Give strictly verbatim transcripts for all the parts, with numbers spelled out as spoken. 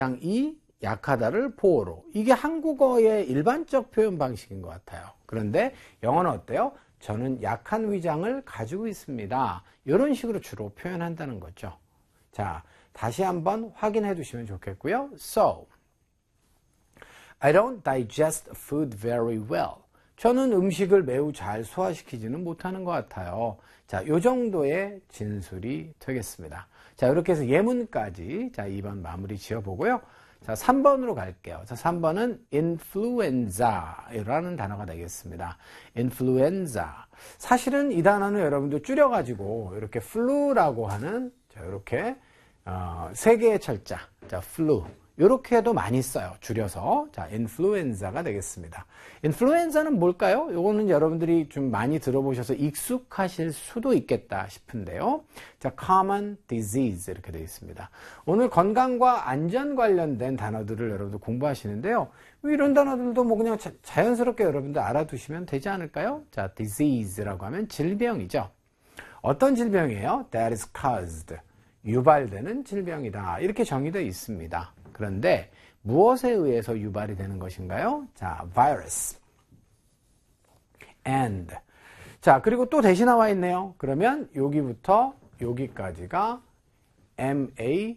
위장이 약하다를 보어로. 이게 한국어의 일반적 표현 방식인 것 같아요. 그런데 영어는 어때요? 저는 약한 위장을 가지고 있습니다. 이런 식으로 주로 표현한다는 거죠. 자, 다시 한번 확인해 두시면 좋겠고요. So, I don't digest food very well. 저는 음식을 매우 잘 소화시키지는 못하는 것 같아요. 자, 요 정도의 진술이 되겠습니다. 자, 이렇게 해서 예문까지 자, 이 번 마무리 지어보고요. 자, 삼 번으로 갈게요. 자, 삼 번은 influenza라는 단어가 되겠습니다. influenza. 사실은 이 단어는 여러분들 줄여가지고 이렇게 flu라고 하는 자, 이렇게 어, 세 개의 철자. 자, flu. 이렇게 해도 많이 써요. 줄여서. 자, 인플루엔자가 되겠습니다. 인플루엔자는 뭘까요? 요거는 여러분들이 좀 많이 들어보셔서 익숙하실 수도 있겠다 싶은데요. 자, common disease 이렇게 되어 있습니다. 오늘 건강과 안전 관련된 단어들을 여러분들 공부하시는데요. 이런 단어들도 뭐 그냥 자, 자연스럽게 여러분들 알아두시면 되지 않을까요? 자, disease라고 하면 질병이죠. 어떤 질병이에요? That is caused. 유발되는 질병이다. 이렇게 정의되어 있습니다. 그런데 무엇에 의해서 유발이 되는 것인가요? 자, virus. and. 자, 그리고 또 대신 나와 있네요. 그러면 여기부터 여기까지가 엠에이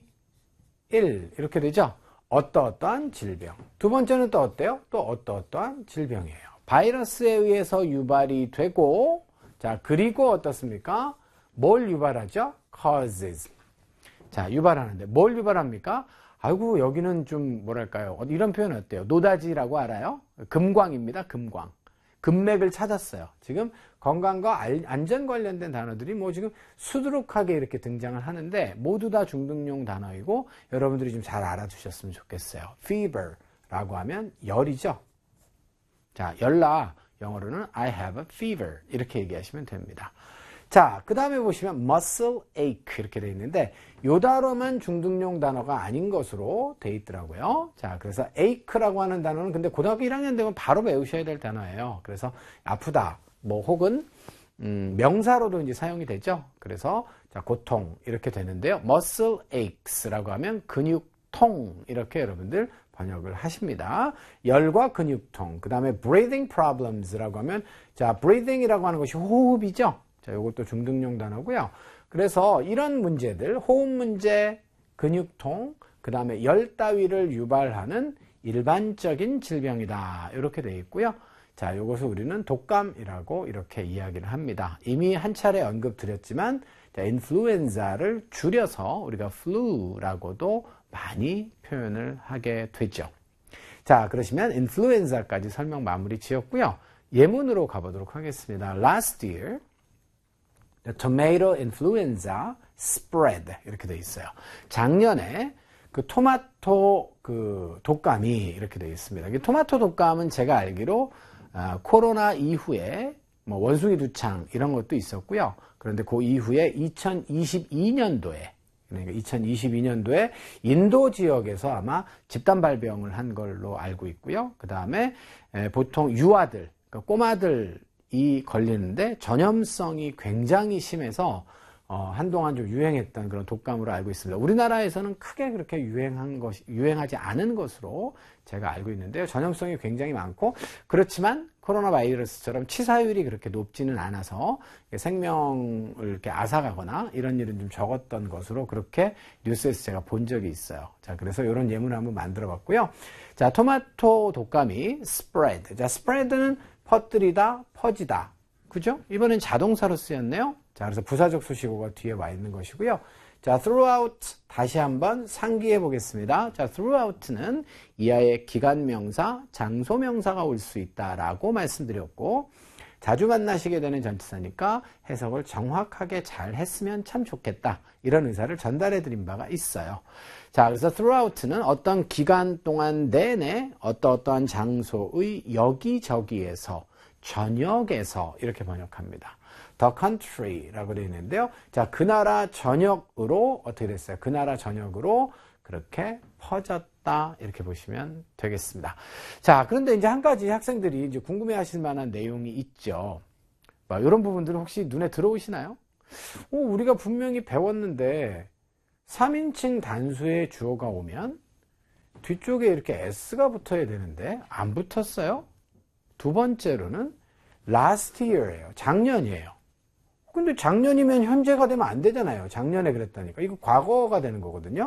일 이렇게 되죠. 어떠어떠한 질병. 두 번째는 또 어때요? 또 어떠어떠한 질병이에요. 바이러스에 의해서 유발이 되고, 자, 그리고 어떻습니까? 뭘 유발하죠? causes. 자, 유발하는데 뭘 유발합니까? 아이고, 여기는 좀 뭐랄까요? 이런 표현 어때요? 노다지라고 알아요? 금광입니다. 금광. 금맥을 찾았어요. 지금 건강과 안전 관련된 단어들이 뭐 지금 수두룩하게 이렇게 등장을 하는데 모두 다 중등용 단어이고 여러분들이 좀 잘 알아두셨으면 좋겠어요. fever라고 하면 열이죠. 자, 열나 영어로는 I have a fever 이렇게 얘기하시면 됩니다. 자, 그 다음에 보시면 muscle ache 이렇게 되어 있는데 요 단어만 중등용 단어가 아닌 것으로 되어 있더라고요. 자, 그래서 ache라고 하는 단어는 근데 고등학교 일 학년 되면 바로 배우셔야 될 단어예요. 그래서 아프다, 뭐 혹은 음, 명사로도 이제 사용이 되죠. 그래서 자, 고통 이렇게 되는데요. muscle aches라고 하면 근육통 이렇게 여러분들 번역을 하십니다. 열과 근육통. 그 다음에 breathing problems라고 하면 자, breathing이라고 하는 것이 호흡이죠. 자, 이것도 중등용 단어고요. 그래서 이런 문제들, 호흡 문제, 근육통, 그 다음에 열 따위를 유발하는 일반적인 질병이다. 이렇게 되어 있고요. 자, 이것을 우리는 독감이라고 이렇게 이야기를 합니다. 이미 한 차례 언급 드렸지만, 자, 인플루엔자를 줄여서 우리가 flu라고도 많이 표현을 하게 되죠. 자, 그러시면 인플루엔자까지 설명 마무리 지었고요. 예문으로 가보도록 하겠습니다. Last year, the tomato influenza spread 이렇게 돼 있어요. 작년에 그 토마토 그 독감이 이렇게 돼 있습니다. 토마토 독감은 제가 알기로 아, 코로나 이후에 뭐 원숭이 두창 이런 것도 있었고요. 그런데 그 이후에 이천이십이 년도에 그러니까 이천이십이 년도에 인도 지역에서 아마 집단 발병을 한 걸로 알고 있고요. 그 다음에 보통 유아들, 그러니까 꼬마들 이 걸리는데 전염성이 굉장히 심해서 어, 한동안 좀 유행했던 그런 독감으로 알고 있습니다. 우리나라에서는 크게 그렇게 유행한 것이, 유행하지 않은 것으로 제가 알고 있는데요. 전염성이 굉장히 많고, 그렇지만 코로나 바이러스처럼 치사율이 그렇게 높지는 않아서 생명을 이렇게 앗아가거나 이런 일은 좀 적었던 것으로 그렇게 뉴스에서 제가 본 적이 있어요. 자, 그래서 이런 예문을 한번 만들어 봤고요. 자, 토마토 독감이 spread. 자, spread는 퍼뜨리다, 퍼지다. 그죠? 이번엔 자동사로 쓰였네요. 자, 그래서 부사적 수식어가 뒤에 와 있는 것이고요. 자, throughout 다시 한번 상기해 보겠습니다. 자, throughout는 이하의 기간명사, 장소명사가 올 수 있다라고 말씀드렸고, 자주 만나시게 되는 전치사니까 해석을 정확하게 잘 했으면 참 좋겠다. 이런 의사를 전달해 드린 바가 있어요. 자, 그래서 throughout는 어떤 기간 동안 내내 어떠어떠한 장소의 여기저기에서, 전역에서 이렇게 번역합니다. The country라고 되어 있는데요. 자, 그 나라 전역으로 어떻게 됐어요? 그 나라 전역으로 그렇게 퍼졌다. 이렇게 보시면 되겠습니다. 자, 그런데 이제 한 가지 학생들이 이제 궁금해 하실 만한 내용이 있죠. 뭐, 이런 부분들은 혹시 눈에 들어오시나요? 오, 우리가 분명히 배웠는데 삼 인칭 단수의 주어가 오면 뒤쪽에 이렇게 s가 붙어야 되는데 안 붙었어요. 두 번째로는 last year예요. 작년이에요. 근데 작년이면 현재가 되면 안 되잖아요. 작년에 그랬다니까. 이거 과거가 되는 거거든요.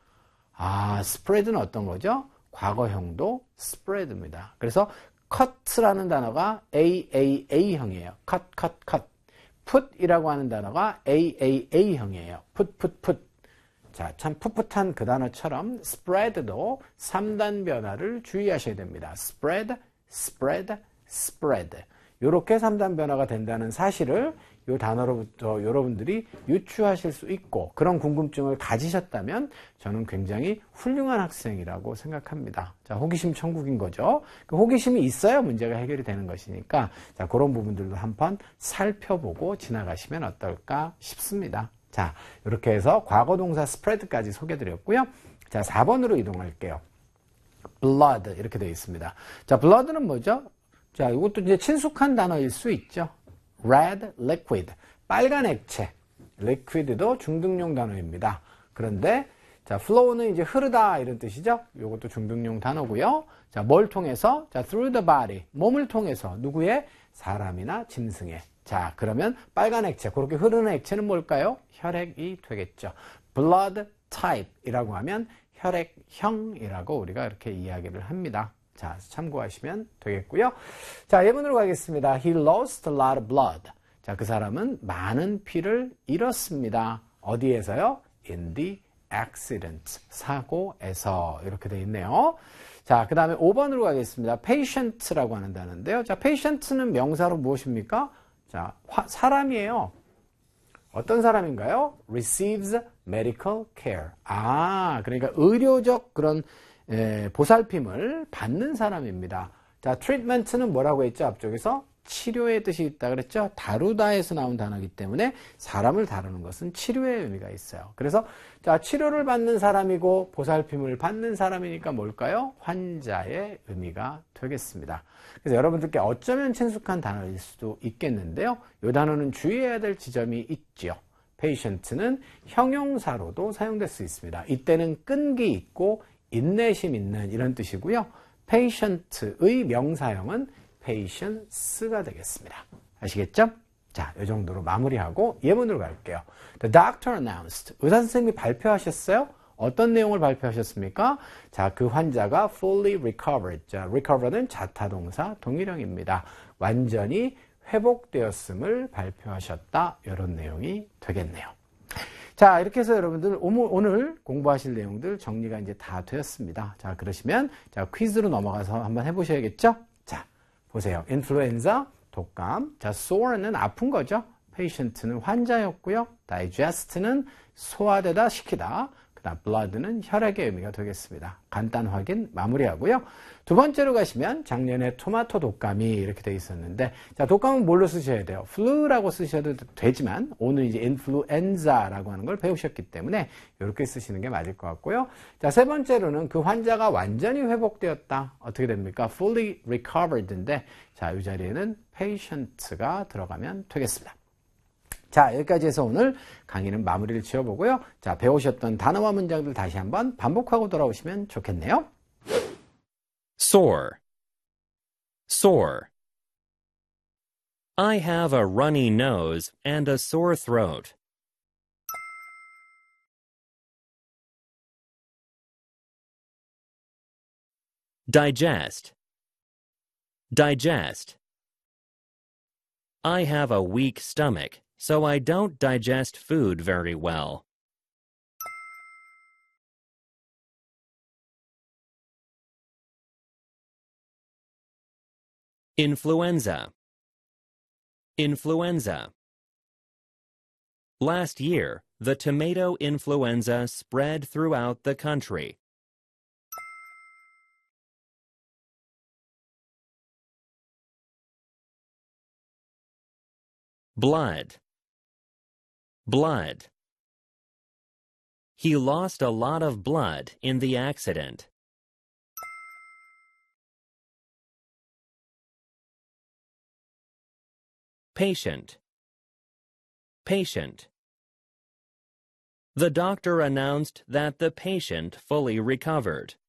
아, spread는 어떤 거죠? 과거형도 spread입니다. 그래서 cut라는 단어가 에이에이에이형이에요. cut, cut, cut. put이라고 하는 단어가 에이에이에이형이에요. put, put, put. 자, 참 풋풋한 그 단어처럼 spread도 삼 단 변화를 주의하셔야 됩니다. spread, spread, spread. 이렇게 삼 단 변화가 된다는 사실을 이 단어로부터 여러분들이 유추하실 수 있고 그런 궁금증을 가지셨다면 저는 굉장히 훌륭한 학생이라고 생각합니다. 자, 호기심 천국인 거죠. 그 호기심이 있어야 문제가 해결이 되는 것이니까 자, 그런 부분들도 한번 살펴보고 지나가시면 어떨까 싶습니다. 자, 이렇게 해서 과거 동사 spread까지 소개드렸고요. 자, 사 번으로 이동할게요. blood 이렇게 되어 있습니다. 자, blood는 뭐죠? 자, 이것도 이제 친숙한 단어일 수 있죠. red liquid, 빨간 액체. liquid도 중등용 단어입니다. 그런데 자, flow는 이제 흐르다 이런 뜻이죠. 이것도 중등용 단어고요. 자, 뭘 통해서? 자, through the body, 몸을 통해서 누구의? 사람이나 짐승의. 자, 그러면 빨간 액체, 그렇게 흐르는 액체는 뭘까요? 혈액이 되겠죠. blood type이라고 하면 혈액형이라고 우리가 이렇게 이야기를 합니다. 자, 참고하시면 되겠고요. 자, 예문으로 가겠습니다. He lost a lot of blood. 자, 그 사람은 많은 피를 잃었습니다. 어디에서요? In the accident. 사고에서. 이렇게 되어 있네요. 자, 그 다음에 오 번으로 가겠습니다. patient라고 하는 단어인데요. 자, patient는 명사로 무엇입니까? 자, 화, 사람이에요. 어떤 사람인가요? receives medical care. 아, 그러니까 의료적 그런 에, 보살핌을 받는 사람입니다. 자, treatment는 뭐라고 했죠? 앞쪽에서 치료의 뜻이 있다 그랬죠? 다루다에서 나온 단어이기 때문에 사람을 다루는 것은 치료의 의미가 있어요. 그래서 자, 치료를 받는 사람이고 보살핌을 받는 사람이니까 뭘까요? 환자의 의미가 되겠습니다. 그래서 여러분들께 어쩌면 친숙한 단어일 수도 있겠는데요. 이 단어는 주의해야 될 지점이 있죠. patient는 형용사로도 사용될 수 있습니다. 이때는 끈기 있고 인내심 있는 이런 뜻이고요. patient의 명사형은 patience가 되겠습니다. 아시겠죠? 자, 이 정도로 마무리하고 예문으로 갈게요. The doctor announced. 의사 선생님이 발표하셨어요? 어떤 내용을 발표하셨습니까? 자, 그 환자가 fully recovered. 자, recover는 자타동사 동일형입니다. 완전히 회복되었음을 발표하셨다. 이런 내용이 되겠네요. 자, 이렇게 해서 여러분들 오늘 공부하실 내용들 정리가 이제 다 되었습니다. 자, 그러시면 자, 퀴즈로 넘어가서 한번 해보셔야겠죠? 자, 보세요. 인플루엔자, 독감. 자, sore는 아픈 거죠. patient는 환자였고요. digest는 소화되다, 시키다. 그 다음 blood는 혈액의 의미가 되겠습니다. 간단 확인 마무리하고요. 두 번째로 가시면 작년에 토마토 독감이 이렇게 되어 있었는데 자, 독감은 뭘로 쓰셔야 돼요? flu라고 쓰셔도 되지만 오늘 이제 influenza라고 하는 걸 배우셨기 때문에 이렇게 쓰시는 게 맞을 것 같고요. 자, 세 번째로는 그 환자가 완전히 회복되었다. 어떻게 됩니까? fully recovered인데 자, 이 자리에는 patient가 들어가면 되겠습니다. 자, 여기까지 해서 오늘 강의는 마무리를 지어보고요. 자, 배우셨던 단어와 문장들 다시 한번 반복하고 돌아오시면 좋겠네요. Sore. Sore. I have a runny nose and a sore throat. Digest. Digest. I have a weak stomach, so I don't digest food very well. Influenza. Influenza. Last year, the tomato influenza spread throughout the country. Blood. Blood. He lost a lot of blood in the accident. Patient. Patient. The doctor announced that the patient fully recovered.